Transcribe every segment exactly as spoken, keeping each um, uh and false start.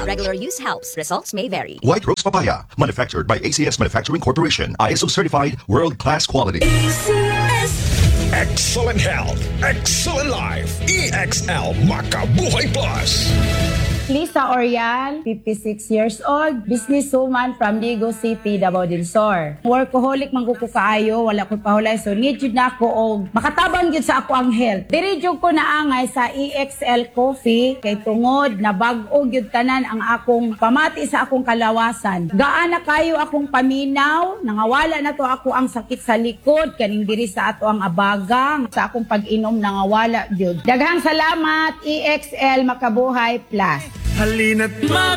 Regular use helps. Results may vary. White Rose Papaya, manufactured by A C S Manufacturing Corporation. I S O certified, world-class quality. A C S. Excellent health, excellent life. E X L Makabuhay Plus. Lisa Orial, fifty-six years old, businesswoman from Ligo City, Davao del Sur. Workaholic man ko kaayo, wala ko pahulay, so need yun na ako og makatabang yun sa ako ang health. Diridyo ko naangay sa E X L Coffee, kay tungod na bag-o yun tanan ang akong pamati sa akong kalawasan. Gaan na kayo akong paminaw, nangawala na to ako ang sakit sa likod, kaning diri sa ato ang abagang, sa akong pag-inom nangawala yun. Daghang salamat, E X L Makabuhay Plus. Halina't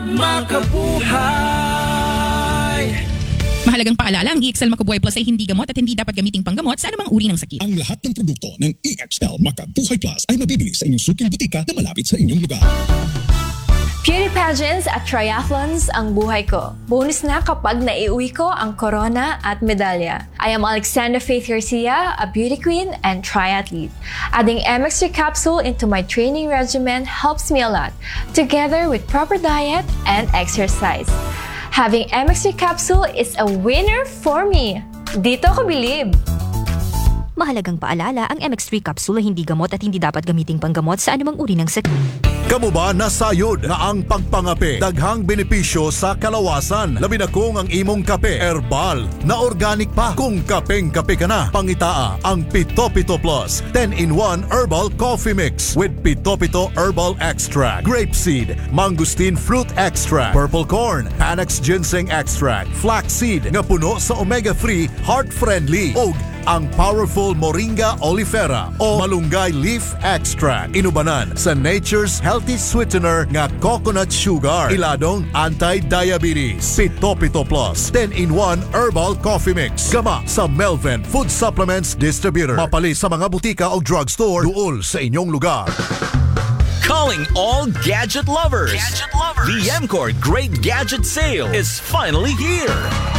magmakabuhay. Mahalagang paalala, ang E X L Makabuhay Plus ay hindi gamot at hindi dapat gamiting panggamot sa anumang uri ng sakit. Ang lahat ng produkto ng E X L Makabuhay Plus ay mabibili sa inyong suking butika na malapit sa inyong lugar. Beauty pageants at triathlons ang buhay ko. Bonus na kapag naiuwi ko ang corona at medalya. I am Alexandra Faith Garcia, a beauty queen and triathlete. Adding M X three capsule into my training regimen helps me a lot, together with proper diet and exercise. Having M X three capsule is a winner for me. Dito ko bilib. Mahalagang paalala, ang M X three capsule ay hindi gamot at hindi dapat gamiting panggamot sa anumang uri ng sakit. Kamu ba nasayod na ang pagpangape daghang benepisyo sa kalawasan? Labi na kung ang imong kape herbal na organic pa. Kung kapeng-kape ka na, pangitaa ang Pito Pito Plus ten in one Herbal Coffee Mix with Pito Pito Herbal Extract, Grapeseed, Mangosteen Fruit Extract, Purple Corn, Panax Ginseng Extract, Flaxseed nga puno sa omega-three, heart-friendly, og ang powerful Moringa Oleifera o Malunggay Leaf Extract. Inubanan sa Nature's Healthy Sweetener nga coconut sugar. Iladong anti-diabetes. Pito Pito Plus ten in one Herbal Coffee Mix. Gama sa Melvin Food Supplements Distributor. Mapali sa mga butika o drugstore duol sa inyong lugar. Calling all gadget lovers. Gadget lovers. The M-Core Great Gadget Sale is finally here.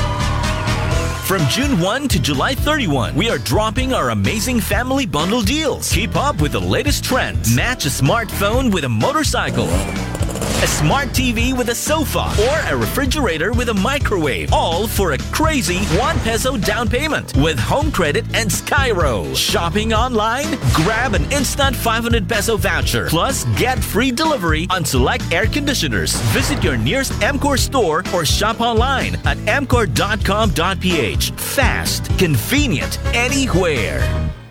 From June first to July thirty-first, we are dropping our amazing family bundle deals. Keep up with the latest trends. Match a smartphone with a motorcycle, a smart T V with a sofa, or a refrigerator with a microwave. All for a crazy one peso down payment with home credit and Skyro. Shopping online? Grab an instant five hundred peso voucher. Plus, get free delivery on select air conditioners. Visit your nearest M-Core store or shop online at m core dot com dot p h. Fast, convenient, anywhere.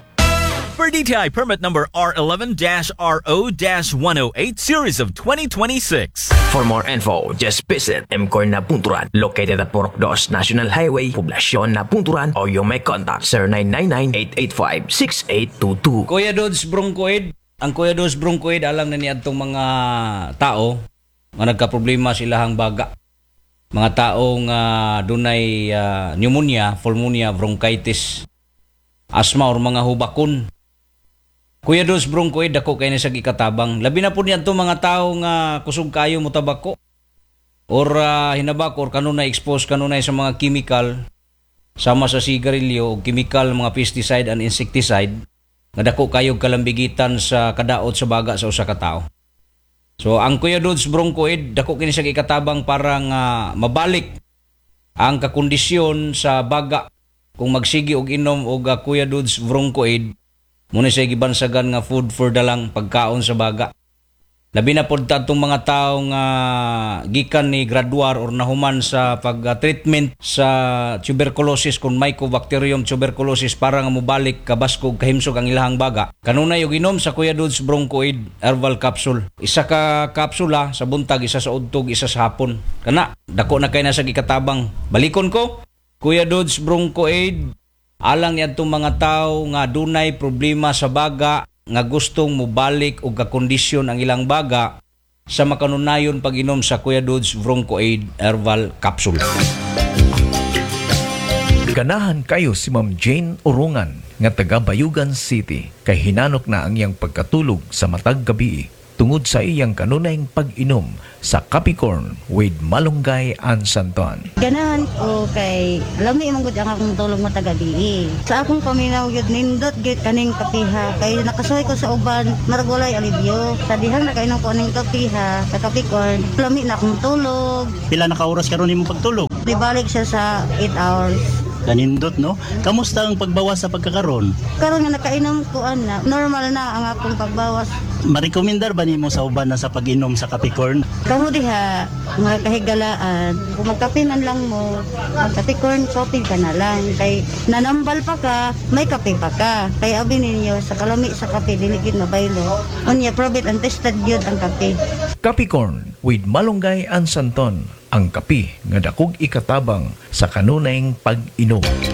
Per D T I permit number R eleven R O one oh eight series of twenty twenty-six. For more info, just visit M-Core Napunturan, located at Purok dos National Highway, Poblacion Napunturan, or you may contact zero nine nine nine, eight eight five, six eight two two. Kuya Dods Bronchoid, ang Kuya Dods Bronchoid alang na niadtong mga tao nga nagka-problema silahang baga. Mga taong uh, dunay uh, pneumonia, pulmonia, bronchitis, asthma or mga hubakon. Kuya Dos Bronchoid, dako kay na sa gikatabang. Labi na po niyan to mga taong uh, kusog kayo mo tabako or uh, hinabako or kanunay expose kanunay sa mga chemical sama sa sigarilyo o chemical, mga pesticide and insecticide nga dako kayo kalambigitan sa kadaot sa baga sa usa ka tawo. So ang Kuya Dods Bronchoid, dako kini sa ikatabang parang uh, mabalik ang kakondisyon sa baga kung magsigi og inom og uh, Kuya Dods Bronchoid, muna siya gibansagan nga food for dalang pagkaon sa baga. Labi na pod tatong mga taong uh, gikan ni graduar or nahuman sa pag-treatment uh, sa tuberculosis kung Mycobacterium tuberculosis para nga mobalik kabaskog kahimsog ang ilahang baga. Kanunay og inom sa Kuya Dods Bronchoid herbal capsule. Isa ka kapsula sa buntag, isa sa udtog, isa sa hapon. Kana dako na kay na sa gikatabang. Balikon ko, Kuya Dods Bronchoid alang niadtong mga tawo nga dunay problema sa baga nga gustong mobalik og kakondisyon ang ilang baga sa makanunayon pag-inom sa Kuya Dods Bronchoid herbal capsule. Ganahan kayo si Ma'am Jane Urungan nga taga Bayugan City kay hinanok na ang iyang pagkatulog sa matag gabi. tungod sa iyang kanunayng pag-inom sa Capricorn with Malunggay and Santon. Ganahan ko kay lami man gud ang akong tulong matagabi. Sa akong paminaw gyud nindot gyud kaning kapiha kay nakasuhay ko sa uban marag walay alibyo. Sa dihang nakainom ko ning kapiha sa Capricorn, lami na akong tulog. Pila na ka oras karon imong pagtulog? Di balik siya sa eight hours. Kanindot, no? Kamusta ang pagbawas sa pagkakaroon? Karon nga nakainom ko ana, normal na ang akong pagbawas. Marekomendar ba nimo sa uban na sa pag-inom sa Capricorn? Kamu diha, mga kahigalaan, kung magkape man lang mo, magkapicorn, shopping ka na lang. Kay nanambal pa ka, may kape pa ka. Kaya abi ninyo, sa kalami sa kape, diligid na baylo. Unya, probit and tested yun ang kape. Capricorn with Malunggay and Santon, ang kapi nga dakog ikatabang sa kanunayng pag-inom.